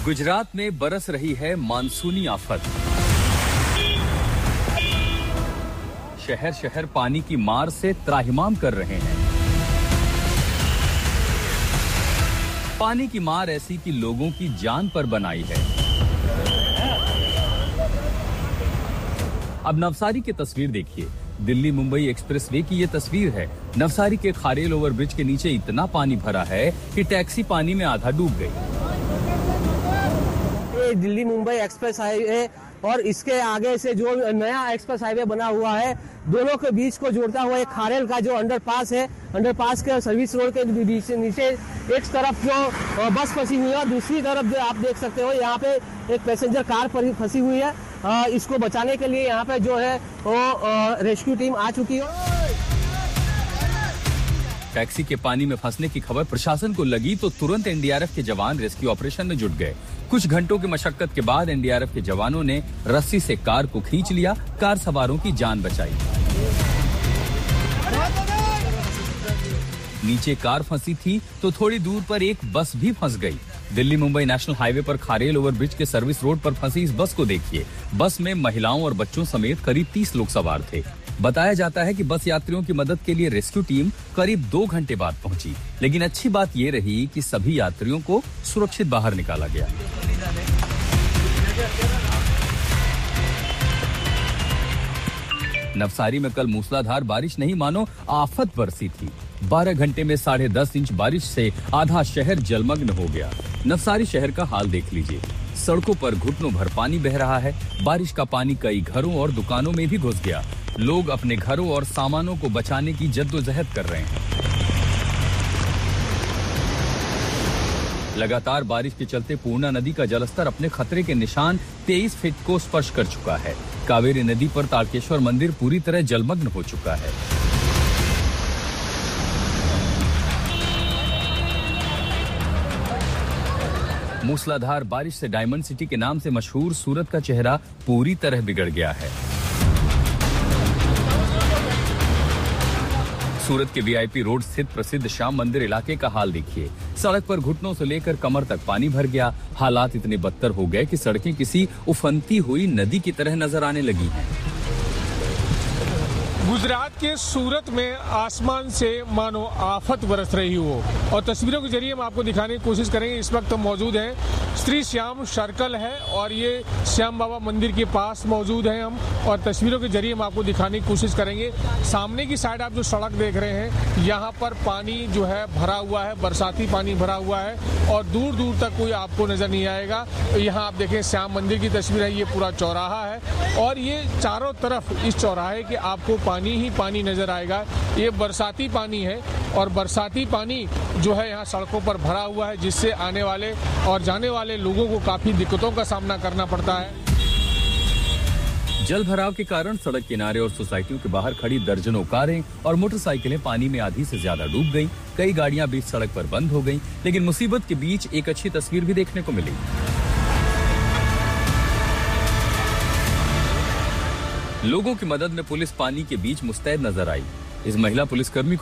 गुजरात में बरस रही है मानसूनी आफत। शहर शहर पानी की मार से त्राहिमाम कर रहे हैं। पानी की मार ऐसी कि लोगों की जान पर बनाई है। अब नवसारी की तस्वीर देखिए। दिल्ली मुंबई एक्सप्रेसवे की ये तस्वीर है। नवसारी के खारेल ओवरब्रिज के नीचे इतना पानी भरा है कि टैक्सी पानी में आधा डूब गई। दिल्ली मुंबई एक्सप्रेस हाईवे और इसके आगे से जो नया एक्सप्रेस हाईवे बना हुआ है, दोनों के बीच को जोड़ता हुआ एक खारेल का जो अंडरपास है, अंडरपास के सर्विस रोड के बीच नीचे एक तरफ जो बस फंसी हुई है और दूसरी तरफ जो आप देख सकते हो यहाँ पे एक पैसेंजर कार फंसी हुई है। इसको बचाने के लिए यहाँ पे जो है वो रेस्क्यू टीम आ चुकी है। टैक्सी के पानी में फंसने की खबर प्रशासन को लगी तो तुरंत एनडीआरएफ के जवान रेस्क्यू ऑपरेशन में जुट गए। कुछ घंटों की मशक्कत के बाद एनडीआरएफ के जवानों ने रस्सी से कार को खींच लिया। कार सवारों की जान बचाई। नीचे कार फंसी थी तो थोड़ी दूर पर एक बस भी फंस गई। दिल्ली मुंबई नेशनल हाईवे पर खारेल ओवरब्रिज के सर्विस रोड पर फंसी इस बस को देखिए। बस में महिलाओं और बच्चों समेत करीब 30 लोग सवार थे। बताया जाता है कि बस यात्रियों की मदद के लिए रेस्क्यू टीम करीब 2 घंटे बाद पहुंची, लेकिन अच्छी बात ये रही कि सभी यात्रियों को सुरक्षित बाहर निकाला गया। नवसारी में कल मूसलाधार बारिश नहीं मानो आफत बरसी थी। 12 घंटे में 10.5 इंच बारिश से आधा शहर जलमग्न हो गया। नवसारी शहर का हाल देख लीजिए। सड़कों पर घुटनों भर पानी बह रहा है। बारिश का पानी कई घरों और दुकानों में भी घुस गया। लोग अपने घरों और सामानों को बचाने की जद्दोजहद कर रहे हैं। लगातार बारिश के चलते पूर्णा नदी का जलस्तर अपने खतरे के निशान 23 फीट को स्पर्श कर चुका है। कावेरी नदी पर तारकेश्वर मंदिर पूरी तरह जलमग्न हो चुका है। मूसलाधार बारिश से डायमंड सिटी के नाम से मशहूर सूरत का चेहरा पूरी तरह बिगड़ गया है। सूरत के वीआईपी रोड स्थित प्रसिद्ध श्याम मंदिर इलाके का हाल देखिए। सड़क पर घुटनों से लेकर कमर तक पानी भर गया। हालात इतने बदतर हो गए कि सड़कें किसी उफनती हुई नदी की तरह नजर आने लगी हैं। गुजरात के सूरत में आसमान से मानो आफत बरस रही हो और तस्वीरों के जरिए हम आपको दिखाने की कोशिश करेंगे। इस वक्त हम मौजूद हैं श्री श्याम सर्कल है और ये श्याम बाबा मंदिर के पास मौजूद हैं हम, और तस्वीरों के जरिए हम आपको दिखाने की कोशिश करेंगे। सामने की साइड आप जो सड़क देख रहे हैं, यहाँ पर पानी जो है भरा हुआ है, बरसाती पानी भरा हुआ है और दूर दूर तक कोई आपको नजर नहीं आएगा। यहाँ आप देखें श्याम मंदिर की तस्वीर है। ये पूरा चौराहा है और ये चारों तरफ इस चौराहे के आपको पानी ही पानी नजर आएगा। ये बरसाती पानी है और बरसाती पानी जो है यहाँ सड़कों पर भरा हुआ है, जिससे आने वाले और जाने वाले लोगों को काफी दिक्कतों का सामना करना पड़ता है। जल भराव के कारण सड़क किनारे और सोसाइटियों के बाहर खड़ी दर्जनों कारें और मोटरसाइकिलें पानी में आधी से ज्यादा डूब गईं। कई गाड़ियां बीच सड़क पर बंद हो गईं, लेकिन मुसीबत के बीच एक अच्छी तस्वीर भी देखने को मिली। लोगों की मदद में पुलिस पानी के बीच मुस्तैद नजर आई। इस महिला पुलिसकर्मी